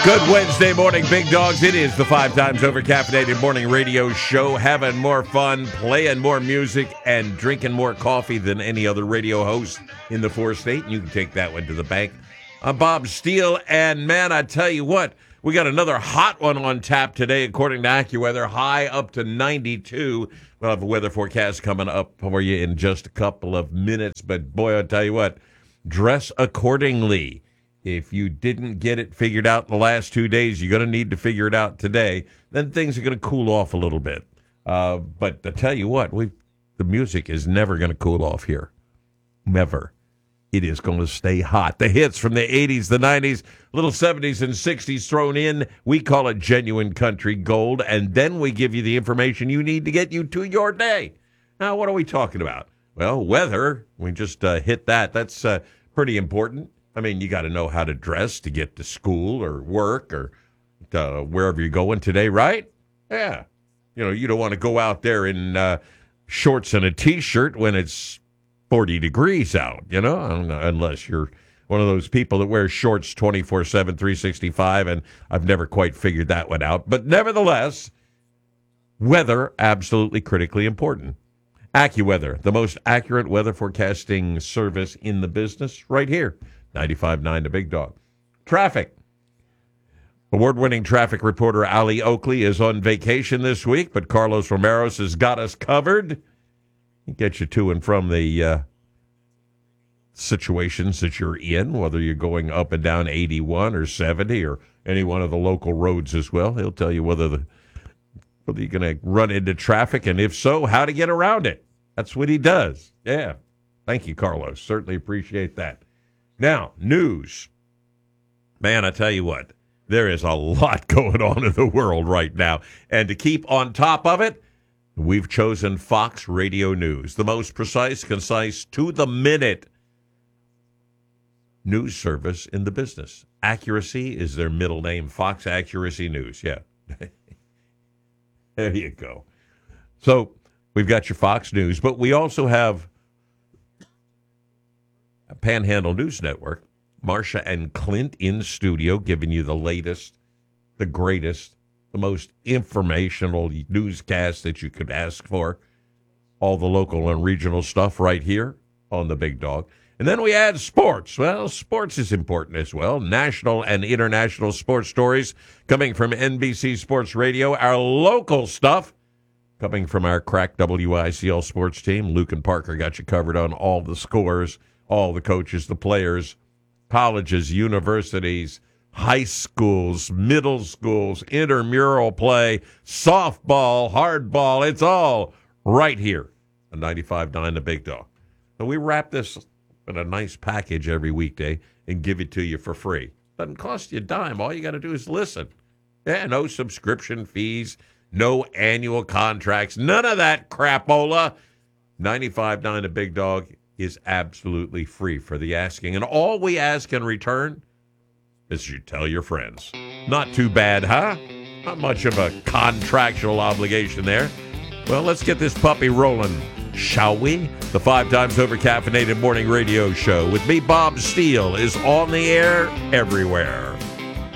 Good Wednesday morning, big dogs. It is the 5 times over caffeinated morning radio show, having more fun, playing more music, and drinking more coffee than any other radio host in the 4-state. And you can take that one to the bank. I'm Bob Steele, and man, I tell you what, we got another hot one on tap today, according to AccuWeather, high up to 92. We'll have a weather forecast coming up for you in just a couple of minutes, but boy, I tell you what, dress accordingly. If you didn't get it figured out in the last 2 days, you're going to need to figure it out today. Then things are going to cool off a little bit. But I tell you what, the music is never going to cool off here. Never. It is going to stay hot. The hits from the 80s, the 90s, little 70s and 60s thrown in. We call it genuine country gold. And then we give you the information you need to get you to your day. Now, what are we talking about? Well, weather. We just hit that. That's pretty important. I mean, you got to know how to dress to get to school or work or wherever you're going today, right? Yeah. You know, you don't want to go out there in shorts and a T-shirt when it's 40 degrees out, you know, unless you're one of those people that wears shorts 24/7, 365, and I've never quite figured that one out. But nevertheless, weather, absolutely critically important. AccuWeather, the most accurate weather forecasting service in the business, right here. 95.9 The Big Dog. Traffic. Award-winning traffic reporter Ali Oakley is on vacation this week, but Carlos Romeros has got us covered. He gets you to and from the situations that you're in, whether you're going up and down 81 or 70 or any one of the local roads as well. He'll tell you whether you're going to run into traffic, and if so, how to get around it. That's what he does. Yeah. Thank you, Carlos. Certainly appreciate that. Now, news. Man, I tell you what, there is a lot going on in the world right now. And to keep on top of it, we've chosen Fox Radio News, the most precise, concise, to-the-minute news service in the business. Accuracy is their middle name, Fox Accuracy News. Yeah. There you go. So we've got your Fox News, but we also have Panhandle News Network, Marcia and Clint in studio, giving you the latest, the greatest, the most informational newscast that you could ask for. All the local and regional stuff right here on the Big Dog. And then we add sports. Well, sports is important as well. National and international sports stories coming from NBC Sports Radio. Our local stuff coming from our crack WICL sports team. Luke and Parker got you covered on all the scores, all the coaches, the players, colleges, universities, high schools, middle schools, intramural play, softball, hardball. It's all right here on 95.9 The Big Dog. So we wrap this in a nice package every weekday and give it to you for free. Doesn't cost you a dime. All you got to do is listen. Yeah, no subscription fees, no annual contracts, none of that crapola. 95.9 The Big Dog is absolutely free for the asking. And all we ask in return is you tell your friends. Not too bad, huh? Not much of a contractual obligation there. Well, let's get this puppy rolling, shall we? The 5 times over caffeinated morning radio show with me, Bob Steele, is on the air everywhere.